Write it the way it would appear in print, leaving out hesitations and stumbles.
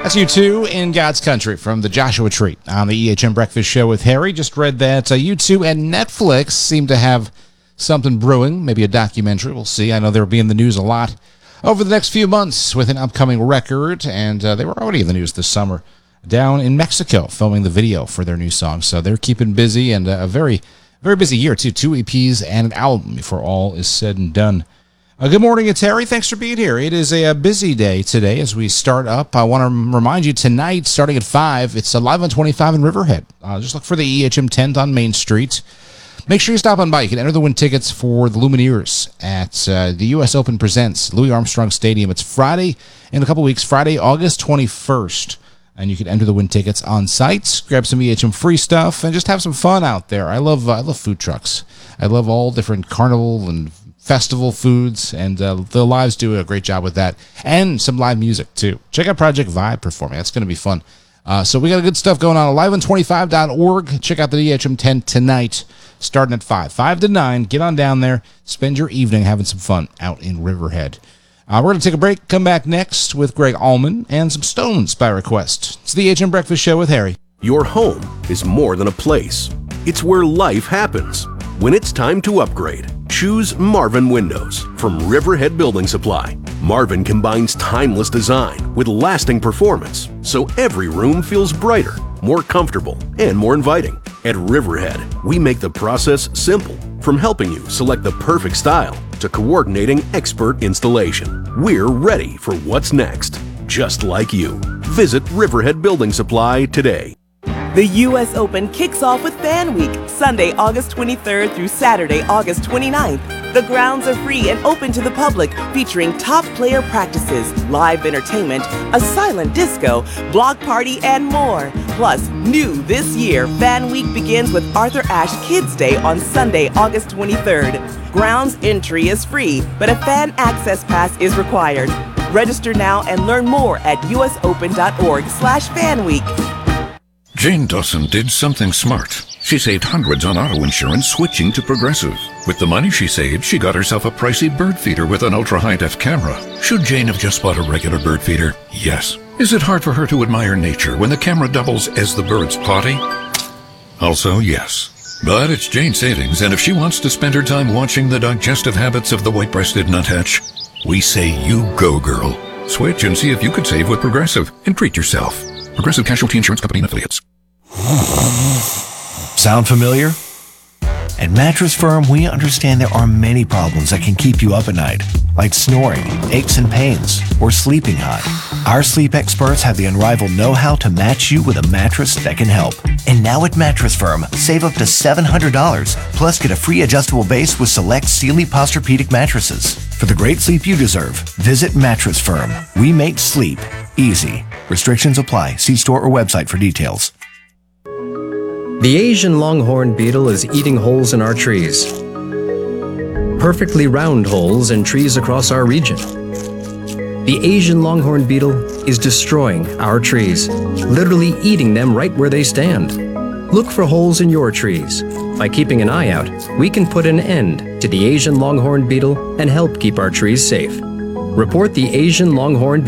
That's U2 in God's Country from the Joshua Tree on the EHM Breakfast Show with Harry. Just read that U2 and Netflix seem to have something brewing, maybe a documentary. We'll see. I know they'll be in the news a lot over the next few months with an upcoming record, and they were already in the news this summer down in Mexico filming the video for their new song. So they're keeping busy, and a very, very busy year, too. 2 EPs and an album before all is said and done. Good morning, it's Harry. Thanks for being here. It is a busy day today as we start up. I want to remind you tonight, starting at 5, it's Live on 25 in Riverhead. Just look for the EHM tent on Main Street. Make sure you stop on by. You can enter the win tickets for the Lumineers at the U.S. Open Presents, Louis Armstrong Stadium. It's Friday in a couple weeks, Friday, August 21st. And you can enter the win tickets on site, grab some EHM free stuff, and just have some fun out there. I love food trucks. I love all different carnival and festival foods, and the Lives do a great job with that, and some live music too. Check out Project Vibe performing. That's going to be fun. So we got good stuff going on. liveon25.org. Check out the EHM tent tonight, starting at 5 to 9. Get on down there. Spend your evening having some fun out in Riverhead. We're going to take a break. Come back next with Greg Allman and some Stones by request. It's the EHM Breakfast Show with Harry. Your home is more than a place. It's where life happens. When it's time to upgrade, choose Marvin Windows from Riverhead Building Supply. Marvin combines timeless design with lasting performance, so every room feels brighter, more comfortable, and more inviting. At Riverhead, we make the process simple, from helping you select the perfect style to coordinating expert installation. We're ready for what's next, just like you. Visit Riverhead Building Supply today. The U.S. Open kicks off with Fan Week, Sunday, August 23rd through Saturday, August 29th. The grounds are free and open to the public, featuring top player practices, live entertainment, a silent disco, block party, and more. Plus, new this year, Fan Week begins with Arthur Ashe Kids Day on Sunday, August 23rd. Grounds entry is free, but a fan access pass is required. Register now and learn more at usopen.org/fanweek. Jane Dawson did something smart. She saved hundreds on auto insurance switching to Progressive. With the money she saved, she got herself a pricey bird feeder with an ultra-high-def camera. Should Jane have just bought a regular bird feeder? Yes. Is it hard for her to admire nature when the camera doubles as the bird's potty? Also, yes. But it's Jane's savings, and if she wants to spend her time watching the digestive habits of the white-breasted nuthatch, we say you go, girl. Switch and see if you could save with Progressive and treat yourself. Progressive Casualty Insurance Company and Affiliates. Sound familiar? At Mattress Firm, we understand there are many problems that can keep you up at night, like snoring, aches and pains, or sleeping hot. Our sleep experts have the unrivaled know-how to match you with a mattress that can help. And now at Mattress Firm, save up to $700, plus get a free adjustable base with select Sealy Posturepedic mattresses. For the great sleep you deserve, visit Mattress Firm. We make sleep easy. Restrictions apply. See store or website for details. The Asian longhorn beetle is eating holes in our trees. Perfectly round holes in trees across our region. The Asian longhorn beetle is destroying our trees, literally eating them right where they stand. Look for holes in your trees. By keeping an eye out, we can put an end to the Asian longhorn beetle and help keep our trees safe. Report the Asian longhorn beetle